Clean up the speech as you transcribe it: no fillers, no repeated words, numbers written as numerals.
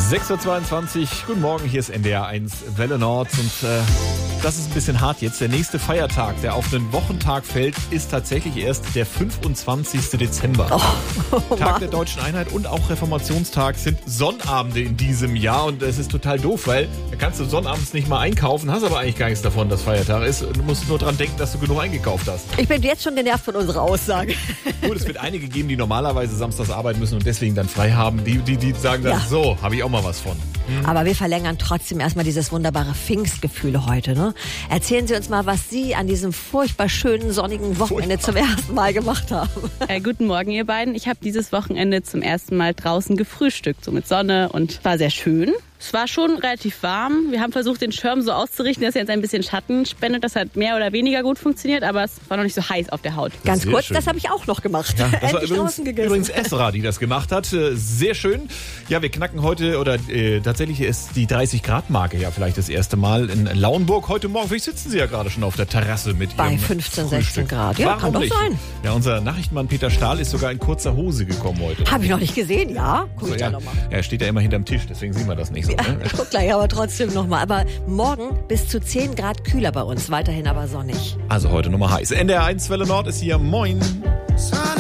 6.22 Uhr, guten Morgen, hier ist NDR 1 Welle Nord und das ist ein bisschen hart jetzt. Der nächste Feiertag, der auf den Wochentag fällt, ist tatsächlich erst der 25. Dezember. Tag der Deutschen Einheit und auch Reformationstag sind Sonnabende in diesem Jahr und es ist total doof, weil da kannst du sonnabends nicht mal einkaufen, hast aber eigentlich gar nichts davon, dass Feiertag ist. Du musst nur dran denken, dass du genug eingekauft hast. Ich bin jetzt schon genervt von unserer Aussage. Gut, es wird einige geben, die normalerweise samstags arbeiten müssen und deswegen dann frei haben. Die sagen dann, so, habe ich auch mal was von. Aber wir verlängern trotzdem erstmal dieses wunderbare Pfingstgefühl heute. Ne? Erzählen Sie uns mal, was Sie an diesem furchtbar schönen, sonnigen Wochenende zum ersten Mal gemacht haben. Guten Morgen, ihr beiden. Ich habe dieses Wochenende zum ersten Mal draußen gefrühstückt, so mit Sonne, und war sehr schön. Es war schon relativ warm. Wir haben versucht, den Schirm so auszurichten, dass er jetzt ein bisschen Schatten spendet. Das hat mehr oder weniger gut funktioniert, aber es war noch nicht so heiß auf der Haut. Ganz sehr kurz, schön. Das habe ich auch noch gemacht. Ja, das war Endlich draußen gegessen. übrigens Esra, die das gemacht hat. Sehr schön. Ja, wir knacken heute, oder tatsächlich ist die 30-Grad-Marke ja vielleicht das erste Mal in Lauenburg. Heute Morgen, vielleicht sitzen Sie ja gerade schon auf der Terrasse mit Bei Ihrem 15, Frühstück. 16 Grad. Ja, Warum kann doch nicht? sein. Ja, unser Nachrichtenmann Peter Stahl ist sogar in kurzer Hose gekommen heute. Habe ich noch nicht gesehen, ja? Guck ich da Ja, nochmal. er steht ja immer hinterm Tisch, deswegen sehen wir das nicht so. Ne? Guck gleich, aber trotzdem nochmal. Aber morgen bis zu 10 Grad kühler bei uns, weiterhin aber sonnig. Also heute Nummer heiß. NDR 1 Welle Nord ist hier. Moin.